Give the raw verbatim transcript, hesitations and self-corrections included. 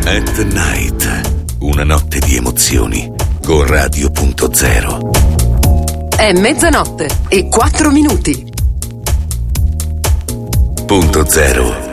At Night, una notte di emozioni con Radio Punto Zero. È mezzanotte e quattro minuti. Punto Zero.